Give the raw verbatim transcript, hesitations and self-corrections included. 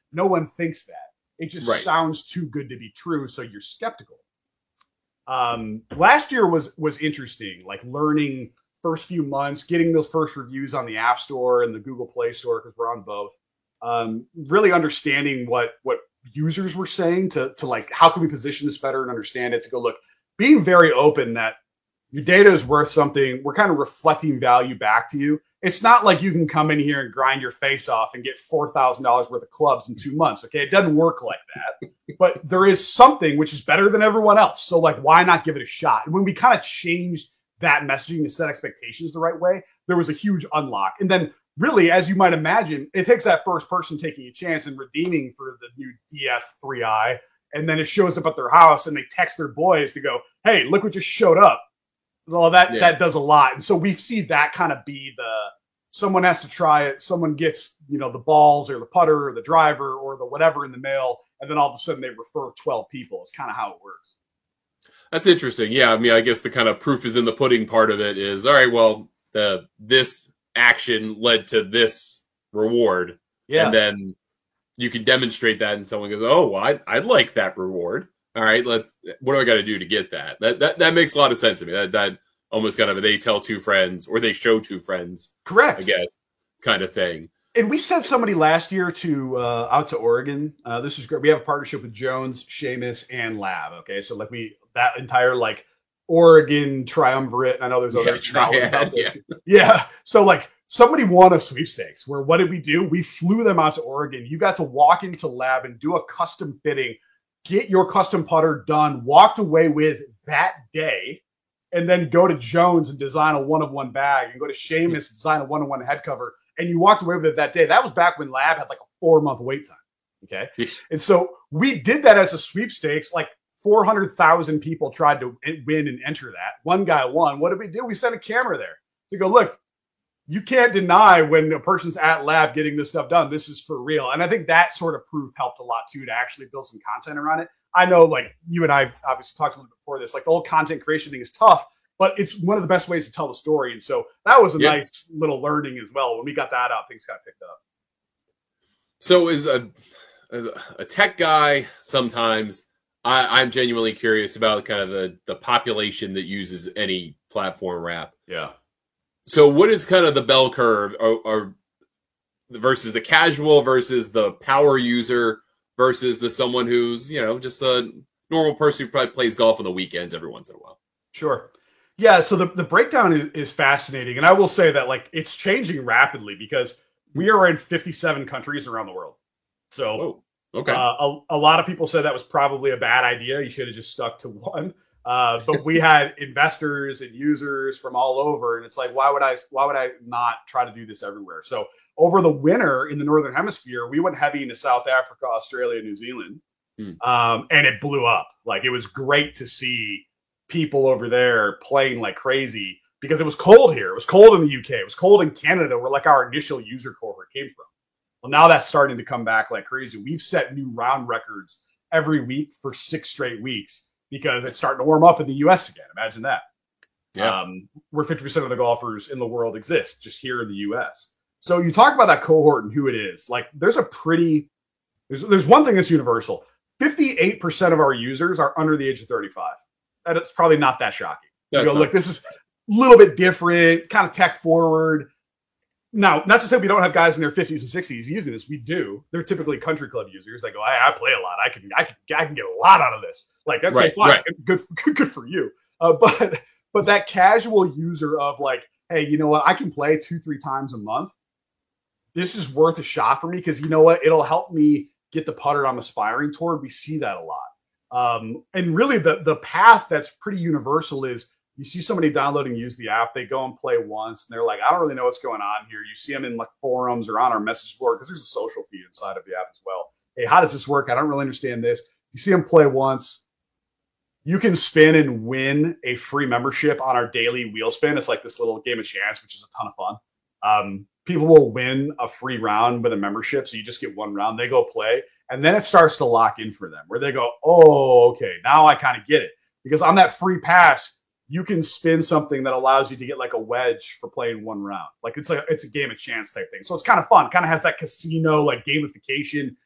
No one thinks that. It just Right. sounds too good to be true, so you're skeptical. Um, last year was was interesting, like learning first few months, getting those first reviews on the App Store and the Google Play Store because we're on both. Um, really understanding what what users were saying to to like how can we position this better and understand it, to go look, being very open that your data is worth something. We're kind of reflecting value back to you. It's not like you can come in here and grind your face off and get four thousand dollars worth of clubs in two months. Okay. It doesn't work like that, but there is something which is better than everyone else. So like, why not give it a shot? And when we kind of changed that messaging to set expectations the right way, there was a huge unlock. And then really, as you might imagine, it takes that first person taking a chance and redeeming for the new D F three i. And then it shows up at their house and they text their boys to go, hey, look what just showed up. Well, that, yeah. that does a lot. And so we see that kind of be the, someone has to try it. Someone gets, you know, the balls or the putter or the driver or the whatever in the mail. And then all of a sudden they refer twelve people. It's kind of how it works. That's interesting. Yeah. I mean, I guess the kind of proof is in the pudding part of it is, all right, well, the, this action led to this reward. Yeah. And then you can demonstrate that and someone goes, oh, well, I, I like that reward. All right, let's. What do I got to do to get that? That that that makes a lot of sense to me. That that almost kind of a they tell two friends or they show two friends, correct? I guess, kind of thing. And we sent somebody last year to uh, out to Oregon. Uh, this is great. We have a partnership with Jones, Seamus, and Lab. Okay, so like we that entire like Oregon triumvirate. And I know there's other yeah, triad, yeah. yeah. So like somebody won a sweepstakes. Where what did we do? We flew them out to Oregon. You got to walk into Lab and do a custom fitting. Get your custom putter done, walked away with that day, and then go to Jones and design a one-of-one bag, and go to Seamus and design a one-of-one head cover, and you walked away with it that day. That was back when Lab had like a four-month wait time, okay? And so we did that as a sweepstakes. Like four hundred thousand people tried to win and enter that. One guy won. What did we do? We sent a camera there to go, look, you can't deny when a person's at Lab getting this stuff done. This is for real. And I think that sort of proof helped a lot too, to actually build some content around it. I know like you and I obviously talked a little bit before this, like the whole content creation thing is tough, but it's one of the best ways to tell the story. And so that was a yeah. nice little learning as well. When we got that out, things got picked up. So as a, as a tech guy, sometimes I, I'm genuinely curious about kind of the, the population that uses any platform wrap. Yeah. So what is kind of the bell curve or, or versus the casual versus the power user versus the someone who's, you know, just a normal person who probably plays golf on the weekends every once in a while? Sure. Yeah. So the, the breakdown is, is fascinating. And I will say that like it's changing rapidly because we are in fifty-seven countries around the world. So oh, okay. uh, a, a lot of people said that was probably a bad idea. You should have just stuck to one. Uh, but we had investors and users from all over, and it's like, why would I? Why would I not try to do this everywhere? So over the winter in the Northern Hemisphere, we went heavy into South Africa, Australia, New Zealand, mm. um, and it blew up. Like it was great to see people over there playing like crazy because it was cold here. It was cold in the U K. It was cold in Canada, where like our initial user cohort came from. Well, now that's starting to come back like crazy. We've set new round records every week for six straight weeks. Because it's starting to warm up in the U S again. Imagine that. Yeah. Um, where fifty percent of the golfers in the world exist, just here in the U S. So you talk about that cohort and who it is. Like there's a pretty, there's, there's one thing that's universal. fifty-eight percent of our users are under the age of thirty-five. And it's probably not that shocking. You go, look, this is a little bit different, kind of tech forward. Now, not to say we don't have guys in their fifties and sixties using this. We do. They're typically country club users. They go, I, I play a lot. I can, I can, I can get a lot out of this. Like that's right, fine. Right. Good, good, good for you. Uh, but, but that casual user of like, hey, you know what? I can play two, three times a month. This is worth a shot for me because you know what? It'll help me get the putter I'm aspiring toward. We see that a lot. Um, and really, the the path that's pretty universal is. You see somebody downloading, use the app, they go and play once, and they're like, I don't really know what's going on here. You see them in like forums or on our message board, because there's a social feed inside of the app as well. Hey, how does this work? I don't really understand this. You see them play once. You can spin and win a free membership on our daily wheel spin. It's like this little game of chance, which is a ton of fun. Um, people will win a free round with a membership. So you just get one round, they go play, and then it starts to lock in for them where they go, oh, okay, now I kind of get it. Because on that free pass, you can spin something that allows you to get like a wedge for playing one round. Like it's a, it's a game of chance type thing. So it's kind of fun. Kind of has that casino, like gamification,